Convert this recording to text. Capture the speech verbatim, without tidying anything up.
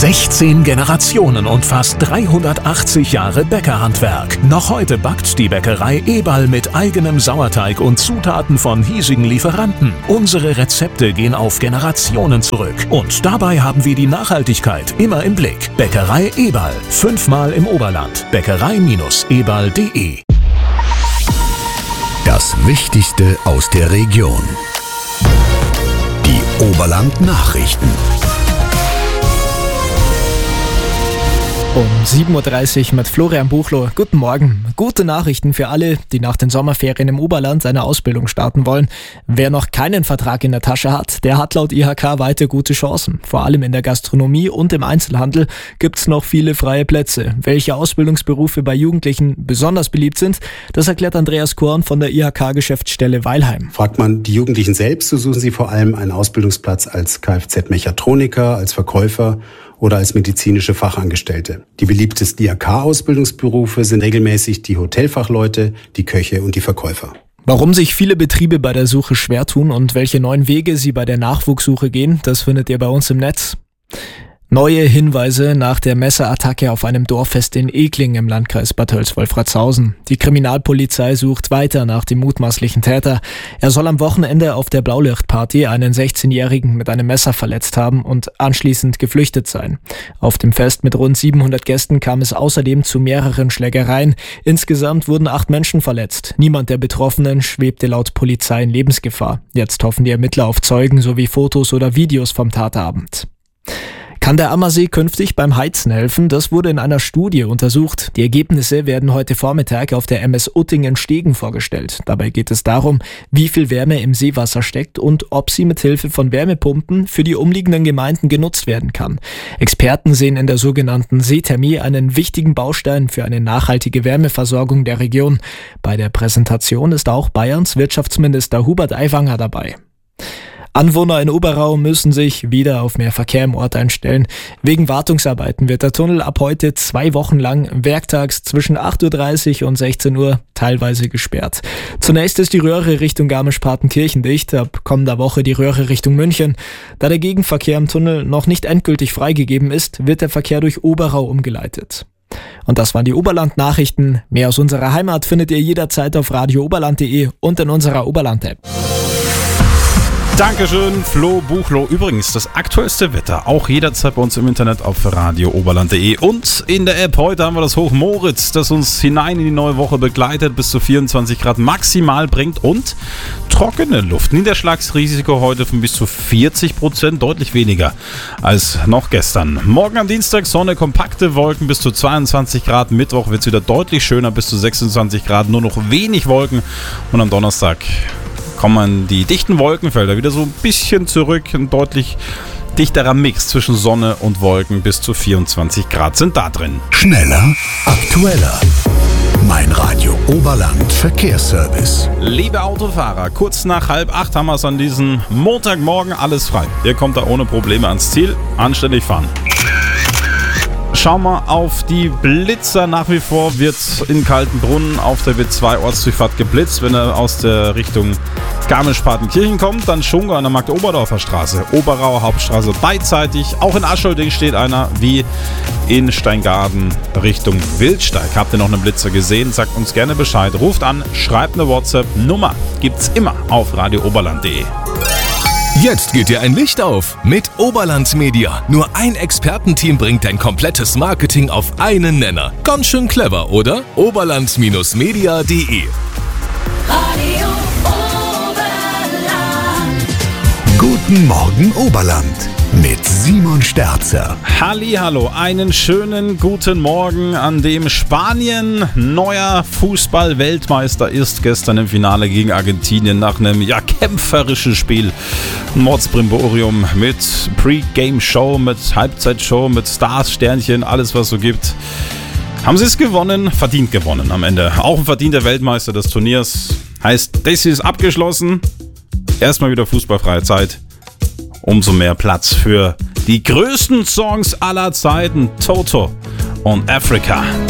sechzehn Generationen und fast dreihundertachtzig Jahre Bäckerhandwerk. Noch heute backt die Bäckerei Eberl mit eigenem Sauerteig und Zutaten von hiesigen Lieferanten. Unsere Rezepte gehen auf Generationen zurück. Und dabei haben wir die Nachhaltigkeit immer im Blick. Bäckerei Eberl. Fünfmal im Oberland. Bäckerei Eberl punkt de. Das Wichtigste aus der Region. Die Oberland-Nachrichten. Um sieben Uhr dreißig mit Florian Buchloh. Guten Morgen. Gute Nachrichten für alle, die nach den Sommerferien im Oberland eine Ausbildung starten wollen. Wer noch keinen Vertrag in der Tasche hat, der hat laut I H K weiter gute Chancen. Vor allem in der Gastronomie und im Einzelhandel gibt es noch viele freie Plätze. Welche Ausbildungsberufe bei Jugendlichen besonders beliebt sind, das erklärt Andreas Korn von der I H K-Geschäftsstelle Weilheim. Fragt man die Jugendlichen selbst, so suchen sie vor allem einen Ausbildungsplatz als Kfz-Mechatroniker, als Verkäufer oder als medizinische Fachangestellte. Die beliebtesten I H K-Ausbildungsberufe sind regelmäßig die Hotelfachleute, die Köche und die Verkäufer. Warum sich viele Betriebe bei der Suche schwer tun und welche neuen Wege sie bei der Nachwuchssuche gehen, das findet ihr bei uns im Netz. Neue Hinweise nach der Messerattacke auf einem Dorffest in Egling im Landkreis Bad Tölz-Wolfratshausen. Die Kriminalpolizei sucht weiter nach dem mutmaßlichen Täter. Er soll am Wochenende auf der Blaulichtparty einen sechzehnjährigen mit einem Messer verletzt haben und anschließend geflüchtet sein. Auf dem Fest mit rund siebenhundert Gästen kam es außerdem zu mehreren Schlägereien. Insgesamt wurden acht Menschen verletzt. Niemand der Betroffenen schwebte laut Polizei in Lebensgefahr. Jetzt hoffen die Ermittler auf Zeugen sowie Fotos oder Videos vom Tatabend. Kann der Ammersee künftig beim Heizen helfen? Das wurde in einer Studie untersucht. Die Ergebnisse werden heute Vormittag auf der M S Uttingen-Stegen vorgestellt. Dabei geht es darum, wie viel Wärme im Seewasser steckt und ob sie mit Hilfe von Wärmepumpen für die umliegenden Gemeinden genutzt werden kann. Experten sehen in der sogenannten Seethermie einen wichtigen Baustein für eine nachhaltige Wärmeversorgung der Region. Bei der Präsentation ist auch Bayerns Wirtschaftsminister Hubert Aiwanger dabei. Anwohner in Oberau müssen sich wieder auf mehr Verkehr im Ort einstellen. Wegen Wartungsarbeiten wird der Tunnel ab heute zwei Wochen lang werktags zwischen acht Uhr dreißig und sechzehn Uhr teilweise gesperrt. Zunächst ist die Röhre Richtung Garmisch-Partenkirchen dicht, ab kommender Woche die Röhre Richtung München. Da der Gegenverkehr im Tunnel noch nicht endgültig freigegeben ist, wird der Verkehr durch Oberau umgeleitet. Und das waren die Oberland-Nachrichten. Mehr aus unserer Heimat findet ihr jederzeit auf radio oberland punkt de und in unserer Oberland-App. Dankeschön, Flo Buchloh. Übrigens, das aktuellste Wetter auch jederzeit bei uns im Internet auf radio oberland punkt de und in der App. Heute haben wir das Hoch Moritz, das uns hinein in die neue Woche begleitet, bis zu vierundzwanzig Grad maximal bringt und trockene Luft. Niederschlagsrisiko heute von bis zu vierzig Prozent, deutlich weniger als noch gestern. Morgen am Dienstag Sonne, kompakte Wolken bis zu zweiundzwanzig Grad. Mittwoch wird es wieder deutlich schöner, bis zu sechsundzwanzig Grad, nur noch wenig Wolken. Und am Donnerstag kommen die dichten Wolkenfelder wieder so ein bisschen zurück. Ein deutlich dichterer Mix zwischen Sonne und Wolken, bis zu vierundzwanzig Grad sind da drin. Schneller, aktueller. Mein Radio Oberland Verkehrsservice. Liebe Autofahrer, kurz nach halb acht haben wir es an diesem Montagmorgen, alles frei. Ihr kommt da ohne Probleme ans Ziel, anständig fahren. Schauen wir auf die Blitzer. Nach wie vor wird in Kaltenbrunnen auf der W zwei Ortsdurchfahrt geblitzt. Wenn er aus der Richtung Garmisch-Partenkirchen kommt, dann Schunga an der Markt-Oberdorfer Straße. Oberauer Hauptstraße beidseitig. Auch in Aschholding steht einer, wie in Steingaden Richtung Wildsteig. Habt ihr noch einen Blitzer gesehen? Sagt uns gerne Bescheid. Ruft an, schreibt eine WhatsApp-Nummer. Gibt's immer auf radio oberland punkt de. Jetzt geht dir ein Licht auf mit Oberland Media. Nur ein Expertenteam bringt dein komplettes Marketing auf einen Nenner. Ganz schön clever, oder? oberland Media punkt de. Radio Oberland. Guten Morgen Oberland mit Simon Sterzer. Hallihallo, einen schönen guten Morgen, an dem Spanien neuer Fußball-Weltmeister ist. Gestern im Finale gegen Argentinien nach einem ja kämpferischen Spiel. Mordsbrimborium mit Pre-Game-Show, mit Halbzeitshow, mit Stars, Sternchen, alles was so gibt. Haben sie es gewonnen, verdient gewonnen am Ende. Auch ein verdienter Weltmeister des Turniers. Heißt, das ist abgeschlossen. Erstmal wieder fußballfreie Zeit. Umso mehr Platz für die größten Songs aller Zeiten, Toto und Africa.